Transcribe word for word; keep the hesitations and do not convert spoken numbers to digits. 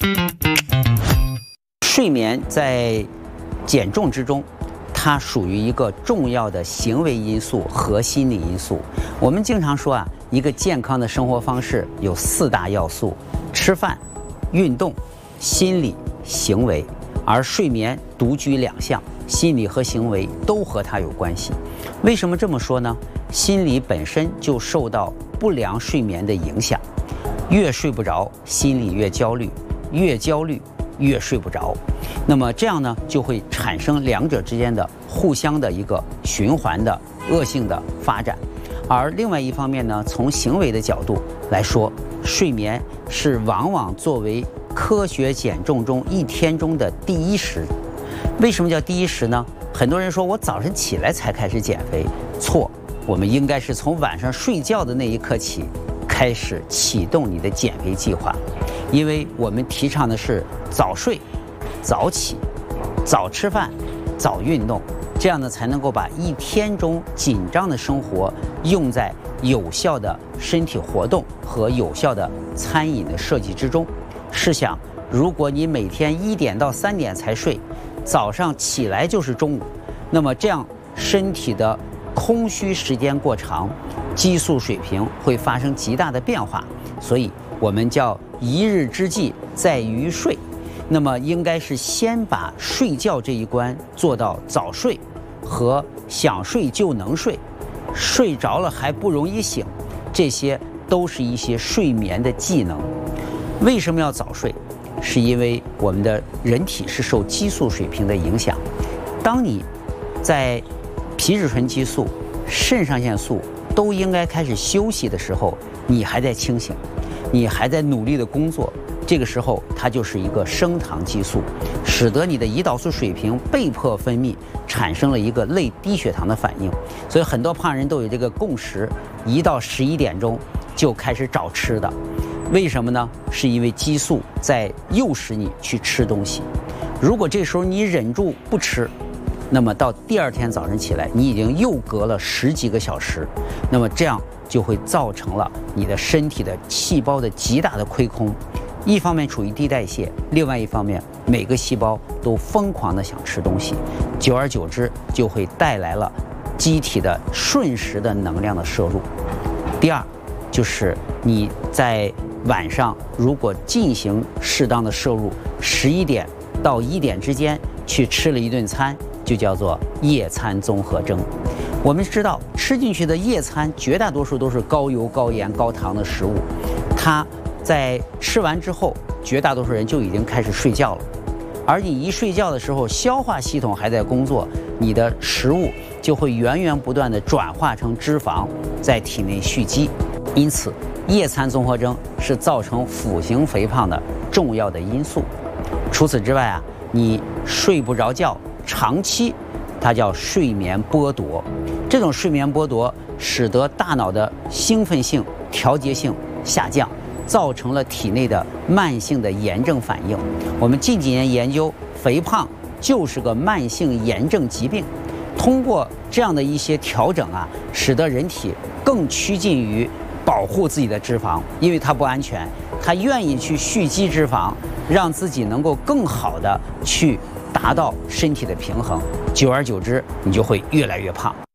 睡眠在减重之中，它属于一个重要的行为因素和心理因素。我们经常说啊，一个健康的生活方式有四大要素：吃饭、运动、心理、行为。而睡眠独居两项，心理和行为都和它有关系。为什么这么说呢？心理本身就受到不良睡眠的影响，越睡不着，心里越焦虑，越焦虑越睡不着。那么这样呢，就会产生两者之间的互相的一个循环的恶性的发展。而另外一方面呢，从行为的角度来说，睡眠是往往作为科学减重中一天中的第一时。为什么叫第一时呢？很多人说我早晨起来才开始减肥，错，我们应该是从晚上睡觉的那一刻起开始启动你的减肥计划。因为我们提倡的是早睡、早起、早吃饭、早运动，这样呢才能够把一天中紧张的生活用在有效的身体活动和有效的餐饮的设计之中。试想，如果你每天一点到三点才睡，早上起来就是中午，那么这样身体的空虚时间过长，激素水平会发生极大的变化。所以我们叫一日之计在于睡，那么应该是先把睡觉这一关做到早睡和想睡就能睡，睡着了还不容易醒，这些都是一些睡眠的技能。为什么要早睡？是因为我们的人体是受激素水平的影响。当你在皮质醇激素、肾上腺素都应该开始休息的时候，你还在清醒，你还在努力的工作，这个时候它就是一个升糖激素，使得你的胰岛素水平被迫分泌，产生了一个类低血糖的反应。所以很多胖人都有这个共识，一到十一点钟就开始找吃的。为什么呢？是因为激素在诱使你去吃东西。如果这时候你忍住不吃，那么到第二天早晨起来，你已经又隔了十几个小时，那么这样就会造成了你的身体的细胞的极大的亏空。一方面处于低代谢，另外一方面每个细胞都疯狂的想吃东西，久而久之就会带来了机体的瞬时的能量的摄入。第二，就是你在晚上如果进行适当的摄入，十一点到一点之间去吃了一顿餐，就叫做夜餐综合征。我们知道吃进去的夜餐绝大多数都是高油、高盐、高糖的食物，它在吃完之后，绝大多数人就已经开始睡觉了。而你一睡觉的时候，消化系统还在工作，你的食物就会源源不断地转化成脂肪，在体内蓄积。因此夜餐综合征是造成腹型肥胖的重要的因素。除此之外啊，你睡不着觉，长期它叫睡眠剥夺。这种睡眠剥夺使得大脑的兴奋性、调节性下降，造成了体内的慢性的炎症反应。我们近几年研究，肥胖就是个慢性炎症疾病。通过这样的一些调整啊，使得人体更趋近于保护自己的脂肪，因为它不安全，它愿意去蓄积脂肪，让自己能够更好的去达到身体的平衡。久而久之，你就会越来越胖。